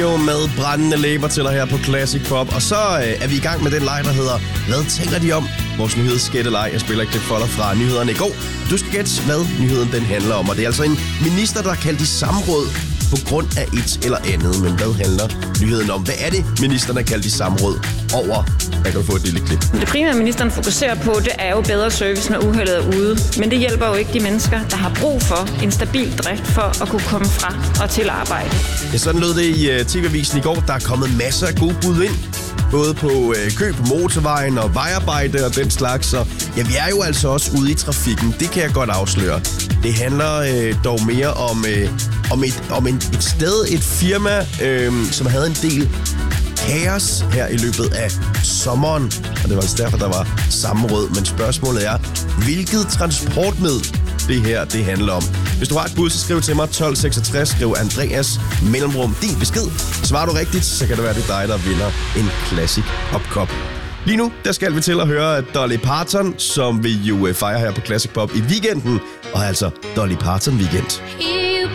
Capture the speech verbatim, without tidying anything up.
Jo med brændende læber til dig her på Classic Pop. Og så øh, er vi i gang med den leg, der hedder Hvad tænker de om? Vores nyhedsskætteleg. Jeg spiller ikke det for dig fra nyhederne i går. Du skal gætte, hvad nyheden den handler om. Og det er altså en minister, der har kaldt i samråd på grund af et eller andet. Men hvad handler nyheden om? Hvad er det, ministeren har kaldt i samråd over? Jeg kan få et lille klip. Det primære, ministeren fokuserer på, det er jo bedre service, når uheldet er ude. Men det hjælper jo ikke de mennesker, der har brug for en stabil drift for at kunne komme fra og til arbejde. Ja, sådan lød det i uh, T V-avisen i går. Der er kommet masser af gode bud ind. Både på uh, kø på motorvejen og vejarbejde og den slags. Så ja, vi er jo altså også ude i trafikken. Det kan jeg godt afsløre. Det handler uh, dog mere om, uh, om, et, om en, et sted, et firma, uh, som havde en del kaos her i løbet af sommeren. Og det var altså derfor, der var sammenråd. Men spørgsmålet er, hvilket transportmiddel det her det handler om? Hvis du har et bud, så skriv til mig tolv seksogtres, skriv Andreas mellemrum din besked. Svarer du rigtigt, så kan det være, det er dig, der vinder en Classic Pop Cup. Lige nu, der skal vi til at høre Dolly Parton, som vi jo fejrer her på Classic Pop i weekenden. Og altså Dolly Parton Weekend.